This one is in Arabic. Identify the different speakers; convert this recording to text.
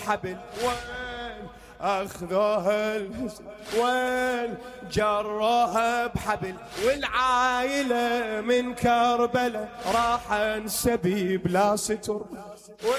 Speaker 1: حبل وين أخذوها الحسن وين جروها بحبل والعائلة من كربلة راح انسبي بلا ستر